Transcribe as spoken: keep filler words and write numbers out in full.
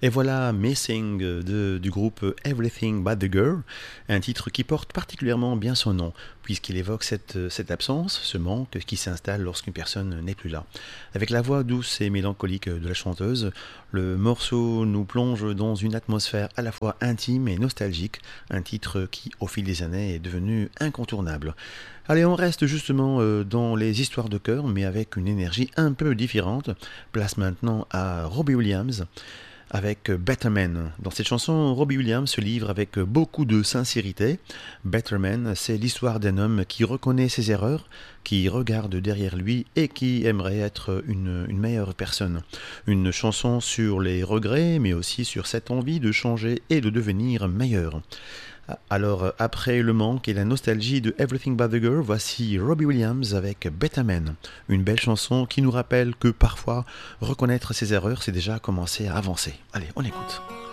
Et voilà Missing de, du groupe Everything But the Girl, un titre qui porte particulièrement bien son nom, puisqu'il évoque cette, cette absence, ce manque qui s'installe lorsqu'une personne n'est plus là. Avec la voix douce et mélancolique de la chanteuse, le morceau nous plonge dans une atmosphère à la fois intime et nostalgique, un titre qui, au fil des années, est devenu incontournable. Allez, on reste justement euh, dans les histoires de cœur, mais avec une énergie un peu différente. Place maintenant à Robbie Williams avec Better Man. Dans cette chanson, Robbie Williams se livre avec beaucoup de sincérité. Better Man, c'est l'histoire d'un homme qui reconnaît ses erreurs, qui regarde derrière lui et qui aimerait être une, une meilleure personne. Une chanson sur les regrets, mais aussi sur cette envie de changer et de devenir meilleur. Alors, après le manque et la nostalgie de Everything But the Girl, voici Robbie Williams avec Better Man. Une belle chanson qui nous rappelle que parfois, reconnaître ses erreurs, c'est déjà commencer à avancer. Allez, on écoute.